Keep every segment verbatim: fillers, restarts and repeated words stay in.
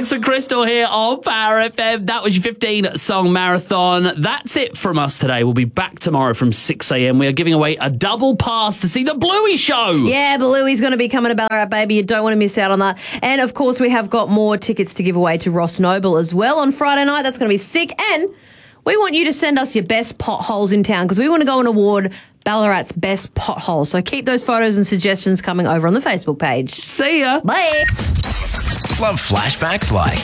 Alex and Crystal here on Power F M. That was your fifteen-song marathon. That's it from us today. We'll be back tomorrow from six a.m. We are giving away a double pass to see the Bluey show. Yeah, Bluey's going to be coming to Ballarat, baby. You don't want to miss out on that. And, of course, we have got more tickets to give away to Ross Noble as well on Friday night. That's going to be sick. And we want you to send us your best potholes in town because we want to go and award Ballarat's best potholes. So keep those photos and suggestions coming over on the Facebook page. See ya. Bye. Love flashbacks like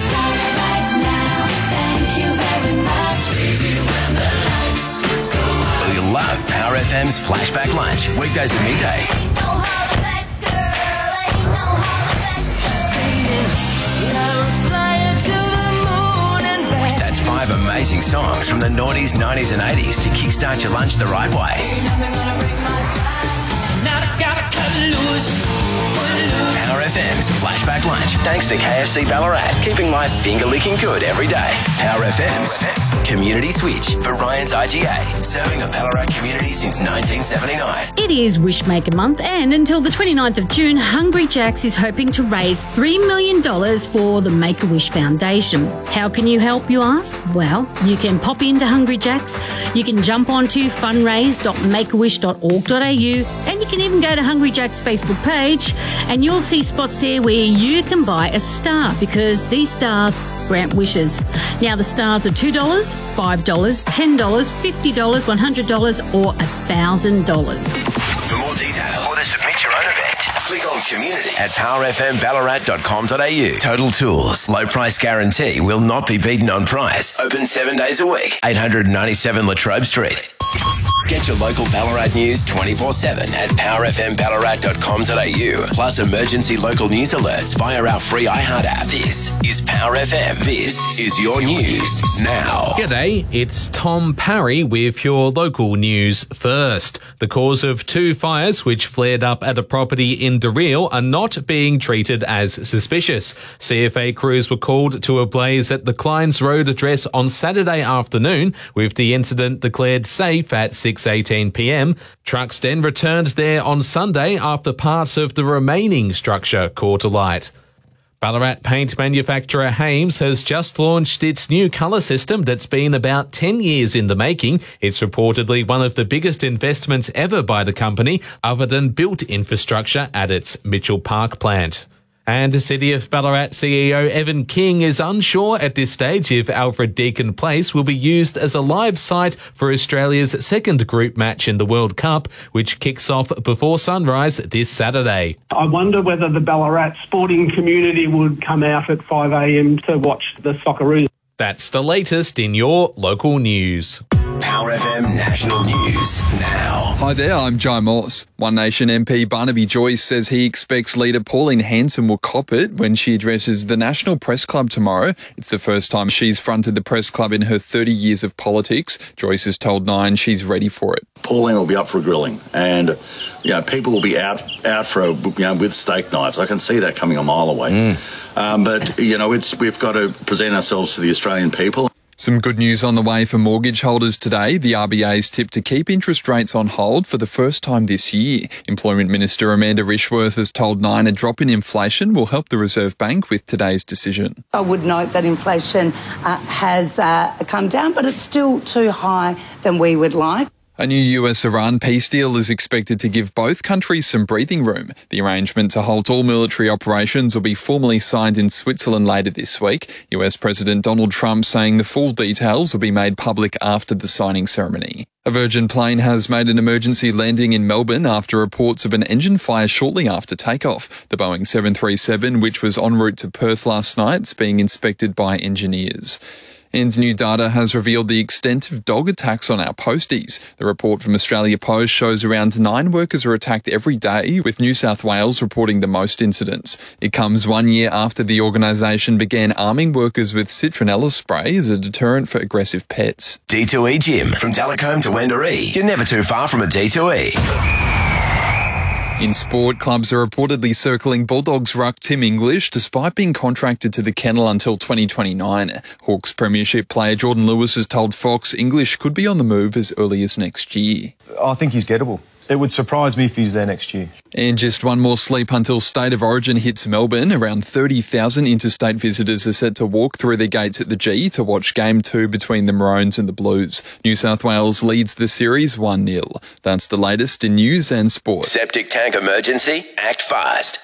we love Power F M's Flashback Lunch, weekdays at midday. That's five amazing songs from the noughties, nineties and eighties to kickstart your lunch the right way. Power F M's Flashback Lunch, thanks to K F C Ballarat, keeping life finger-licking good every day. Power F M's Community Switch for Ryan's I G A, serving a Ballarat community since nineteen seventy-nine. It is Wishmaker Month, and until the twenty-ninth of June, Hungry Jack's is hoping to raise three million dollars for the Make-A-Wish Foundation. How can you help, you ask? Well, you can pop into Hungry Jack's, you can jump onto fundraise dot make a wish dot org dot a u, and you can even go to Hungry Jack's Facebook page, and you'll see spots there where you can buy a star, because these stars grant wishes. Now, the stars are two dollars, five dollars, ten dollars, fifty dollars, one hundred dollars or one thousand dollars. For more details or to submit your own event, click on Community at power f m ballarat dot com dot a u. Total Tools, low price guarantee, will not be beaten on price. Open seven days a week. eight ninety-seven Latrobe Street. Get your local Ballarat news twenty-four seven at power f m ballarat dot com dot a u. Plus emergency local news alerts via our free iHeart app. This is Power F M. This is your news now. G'day, it's Tom Parry with your local news first. The cause of two fires which flared up at a property in Dareal are not being treated as suspicious. C F A crews were called to a blaze at the Kleins Road address on Saturday afternoon, with the incident declared safe at six eighteen p m. Trucks then returned there on Sunday after parts of the remaining structure caught alight. Ballarat paint manufacturer Hames has just launched its new colour system that's been about ten years in the making. It's reportedly one of the biggest investments ever by the company, other than built infrastructure at its Mitchell Park plant. And the City of Ballarat C E O Evan King is unsure at this stage if Alfred Deakin Place will be used as a live site for Australia's second group match in the World Cup, which kicks off before sunrise this Saturday. I wonder whether the Ballarat sporting community would come out at five a m to watch the Socceroos. That's the latest in your local news. Power F M National News now. Hi there, I'm Joe Morse. One Nation M P Barnaby Joyce says he expects leader Pauline Hanson will cop it when she addresses the National Press Club tomorrow. It's the first time she's fronted the press club in her thirty years of politics. Joyce has told Nine she's ready for it. Pauline will be up for a grilling, and you know people will be out out for a, you know with steak knives. I can see that coming a mile away. Mm. Um, but you know it's we've got to present ourselves to the Australian people. Some good news on the way for mortgage holders today. The R B A's tipped to keep interest rates on hold for the first time this year. Employment Minister Amanda Rishworth has told Nine a drop in inflation will help the Reserve Bank with today's decision. I would note that inflation uh, has uh, come down, but it's still too high than we would like. A new U S-Iran peace deal is expected to give both countries some breathing room. The arrangement to halt all military operations will be formally signed in Switzerland later this week. U S President Donald Trump saying the full details will be made public after the signing ceremony. A Virgin plane has made an emergency landing in Melbourne after reports of an engine fire shortly after takeoff. The Boeing seven thirty-seven, which was en route to Perth last night, is being inspected by engineers. And new data has revealed the extent of dog attacks on our posties. The report from Australia Post shows around nine workers are attacked every day, with New South Wales reporting the most incidents. It comes one year after the organisation began arming workers with citronella spray as a deterrent for aggressive pets. D two E Gym. From Delacombe to Wendouree, you're never too far from a D two E. In sport, clubs are reportedly circling Bulldogs ruck Tim English despite being contracted to the kennel until twenty twenty-nine. Hawks premiership player Jordan Lewis has told Fox English could be on the move as early as next year. I think he's gettable. It would surprise me if he's there next year. And just one more sleep until State of Origin hits Melbourne. Around thirty thousand interstate visitors are set to walk through the gates at the G to watch Game two between the Maroons and the Blues. New South Wales leads the series one nil. That's the latest in news and sport. Septic tank emergency? Act fast.